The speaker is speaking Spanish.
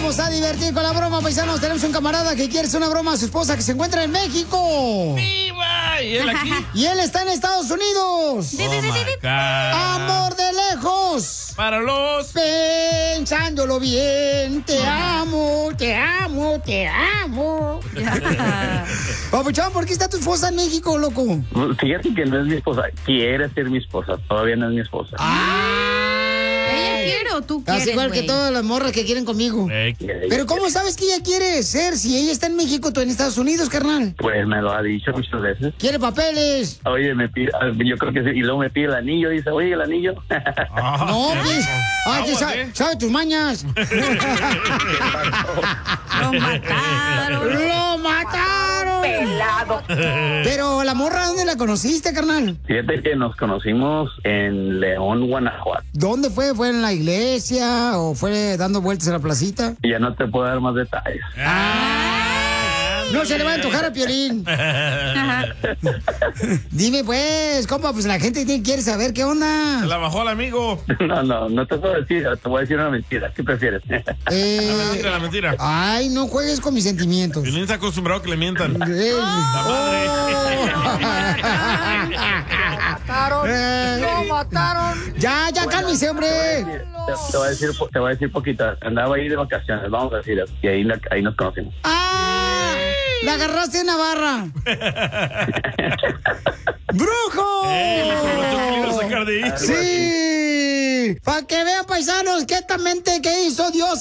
vamos a divertir con la broma, paisanos. Tenemos un camarada que quiere hacer una broma a su esposa que se encuentra en México. ¡Viva! ¿Y él aquí? Y él está en Estados Unidos. Oh my God. Amor de lejos. Para los... Pensándolo bien, te amo, te amo, te amo. Papuchón, ¿por qué está tu esposa en México, loco? Fíjate que no es mi esposa. Quiere ser mi esposa. Todavía no es mi esposa. ¿Ella quiere o tú quieres, Así igual que güey? todas las morras que quieren conmigo. Pero ¿cómo sabes que ella quiere ser si ella está en México, tú en Estados Unidos, carnal? Pues me lo ha dicho muchas veces. ¿Quiere papeles? Oye, me pide, yo creo que sí. Y luego me pide el anillo. Dice, oye, el anillo. No, pues. Ay, que sabe tus mañas. Lo mataron. ¡Lo mataron! Pelado. Pero la morra, ¿dónde la conociste, carnal? Fíjate que nos conocimos en León, Guanajuato. ¿Dónde fue? ¿Fue en la iglesia o fue dando vueltas en la placita? Y ya no te puedo dar más detalles. No se le va a antojar a Piolín. Dime pues, compa, pues la gente quiere saber qué onda. Se la bajó al amigo. No te puedo decir. Te voy a decir una mentira. ¿Qué prefieres? La mentira. Ay, no juegues con mis sentimientos. Piolín está acostumbrado a que le mientan. La madre. Lo mataron. Ya, cálmese, hombre. Te voy a decir poquito. Andaba ahí de vacaciones, vamos a decir eso. Y ahí nos conocimos. La agarraste en Navarra. ¡Brujo! Sacar de ahí. Sí. Para que vean, paisanos, que esta mente que hizo Dios